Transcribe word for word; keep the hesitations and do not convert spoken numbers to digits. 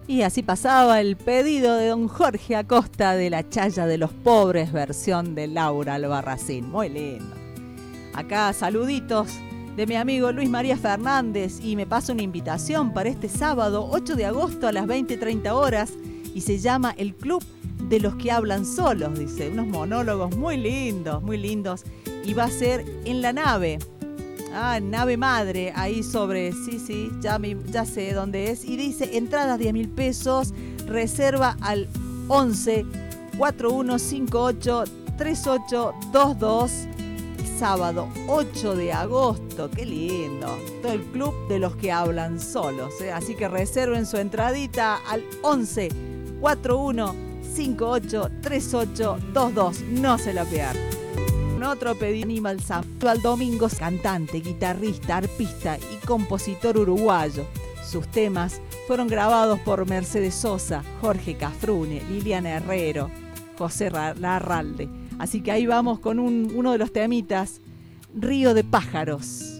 Y así pasaba el pedido de don Jorge Acosta de La Chaya de los Pobres, versión de Laura Albarracín. Muy lindo. Acá saluditos de mi amigo Luis María Fernández y me pasa una invitación para este sábado ocho de agosto a las veinte treinta horas y se llama El Club de los que hablan solos, dice, unos monólogos muy lindos, muy lindos, y va a ser en la nave. Ah, nave madre, ahí sobre, sí, sí, ya, me, ya sé dónde es. Y dice, entradas diez mil pesos, reserva al once, cuarenta y uno cincuenta y ocho, treinta y ocho veintidós, sábado ocho de agosto, qué lindo. Todo el club de los que hablan solos, ¿eh? Así que reserven su entradita al once, cuarenta y uno cincuenta y ocho, treinta y ocho veintidós, no se la pierdan. Otro pedido, Aníbal Sandoval Domingos, cantante, guitarrista, arpista y compositor uruguayo. Sus temas fueron grabados por Mercedes Sosa, Jorge Cafrune, Liliana Herrero, José Larralde. Así que ahí vamos con un, uno de los temitas, Río de Pájaros.